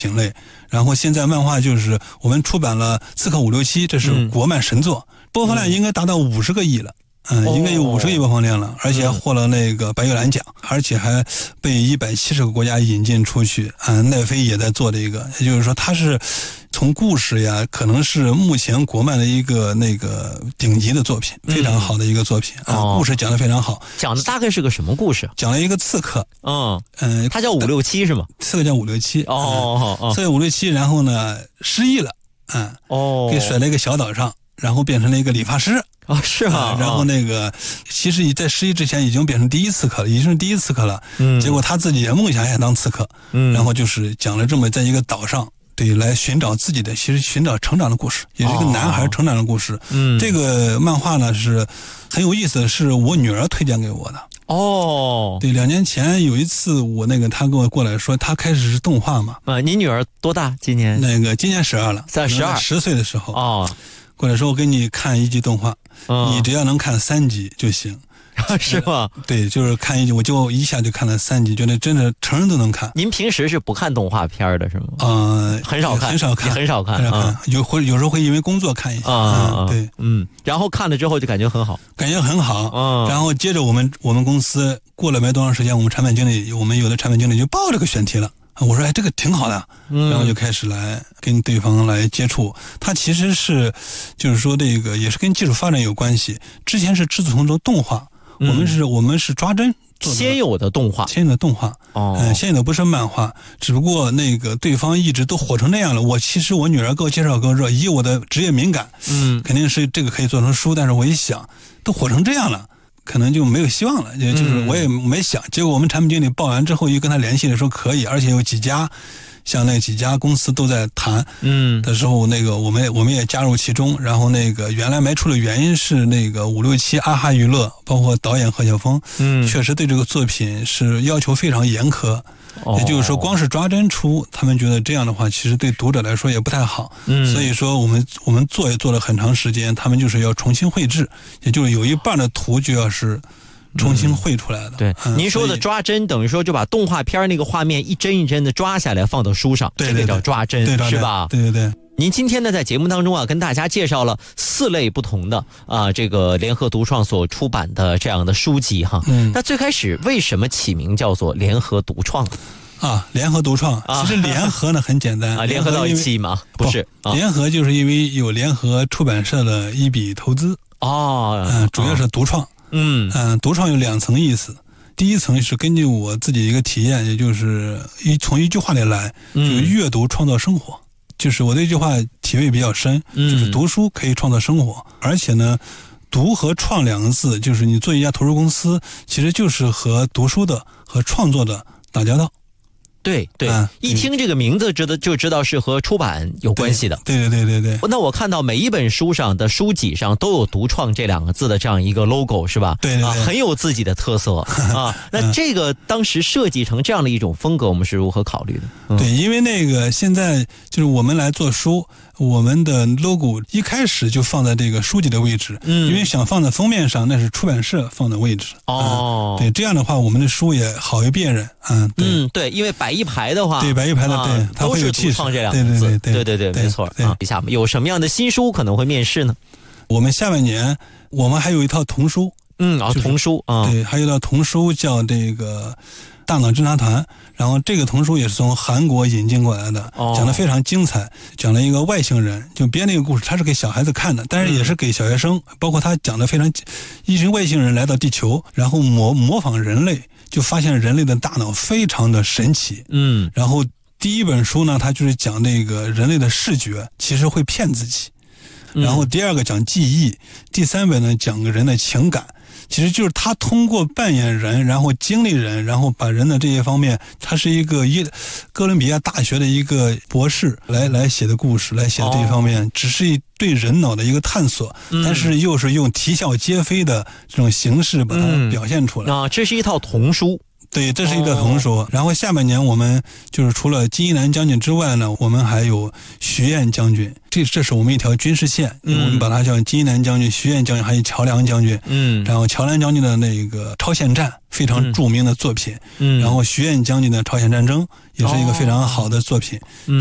品类。然后现在漫画就是我们出版了《刺客567》，这是国漫神作，播放量应该达到50个亿了。应该有50个亿播放量了，而且还获了那个白玉兰奖，而且还被170个国家引进出去。奈飞也在做这个，也就是说它是从故事呀，可能是目前国漫的一个那个顶级的作品，非常好的一作品故事讲得非常好。 讲的大概是个什么故事？ 讲了一个刺客， 他叫567是吗？ 刺客叫567，刺客567，然后呢失忆了，给甩了一个小岛上，然后变成了一个理发师。 是吗？ 然后那个，其实在失忆之前已经变成第一刺客了，已经是第一刺客了。结果他自己的梦想也当刺客。然后就是讲了这么在一个岛上，对，来寻找自己的，其实寻找成长的故事，也是一个男孩成长的故事。这个漫画呢是很有意思的，是我女儿推荐给我的。对，2年前有一次我那个她跟我过来说，她开始是动画嘛。 你女儿多大？今年？那个今年12了， 在12， 10岁的时候。过来说我给你看1集动画，你只要能看3集就行。 是吗？ 对，就是看1集，我就一下就看了3集，觉得真的成人都能看。 您平时是不看动画片的是吗？很少看，很少看。 有时候会因为工作看一下。对， 然后看了之后就感觉很好， 然后接着我们公司过了没多长时间，我们有的产品经理就报这个选题了。我说这个挺好的，然后就开始来跟对方来接触。它其实是就是说这个也是跟技术发展有关系。之前是制作成动画，我们是抓针做的， 先有的动画， 先有的不是漫画，只不过那个对方一直都火成那样了。其实我女儿给我介绍给我说，以我的职业敏感，肯定是这个可以做成书，但是我一想都火成这样了，可能就没有希望了，就是我也没想。结果我们产品经理报完之后，又跟他联系了，说可以，而且有几家公司都在谈的时候，那个我们也加入其中。然后那个原来没出的原因是那个567阿哈娱乐，包括导演何晓峰，确实对这个作品是要求非常严苛。也就是说光是抓针出，他们觉得这样的话其实对读者来说也不太好。所以说我们做也做了很长时间，他们就是要重新绘制，也就是有一半的图就要是重新绘出来的。 对，您说的抓针等于说就把动画片那个画面一帧一帧的抓下来放到书上，这个叫抓针，是吧？ 对。 您今天呢在节目当中跟大家介绍了4类不同的这个联合独创所出版的这样的书籍哈。那最开始为什么起名叫做联合独创联合独创，其实联合呢很简单联合到一起吗？不是， 联合就是因为有联合出版社的一笔投资主要是独创。独创有2层意思。第一层是根据我自己一个体验，也就是从一句话里来，就是阅读创造生活。就是我对这句话体会比较深，就是读书可以创造生活，而且呢，读和创2个字，就是你做一家图书公司，其实就是和读书的和创作的打交道。 对，一听这个名字就知道是和出版有关系的。 对。 那我看到每一本书上的书脊上都有独创这2个字的这样一个 logo 是吧？ 对， 很有自己的特色那这个当时设计成这样的一种风格，我们是如何考虑的？ 对，因为那个现在就是我们来做书，我们的 logo 一开始就放在这个书籍的位置，因为想放在封面上，那是出版社放的位置。对，这样的话我们的书也好于辨认。 对，因为摆一排的话， 对，摆一排的，对，它会有气势。 都是独创这2个字。对，没错。一下有什么样的新书可能会面世呢？ 我们下半年我们还有一套童书。 童书对，还有一套童书叫这个大脑侦察团，然后这个童书也是从韩国引进过来的，讲得非常精彩，讲了一个外星人，就编那个故事，他是给小孩子看的，但是也是给小学生，包括他讲的非常，一群外星人来到地球，然后模仿人类，就发现人类的大脑非常的神奇。然后第一本书呢，它就是讲那个人类的视觉其实会骗自己，然后第2个讲记忆，第3本呢讲个人的情感。其实就是他通过扮演人，然后经历人，然后把人的这些方面，他是一个哥伦比亚大学的一个博士来写的故事，来写的这一方面，只是对人脑的一个探索，但是又是用啼笑皆非的这种形式把它表现出来。 这是一套童书。 对，这是一个横说。然后下半年我们就是除了金一南将军之外呢，我们还有徐彦将军，这是我们一条军事线，我们把它叫金一南将军、徐彦将军，还有乔梁将军。然后乔梁将军的那个朝鲜战非常著名的作品，然后徐彦将军的朝鲜战争也是一个非常好的作品。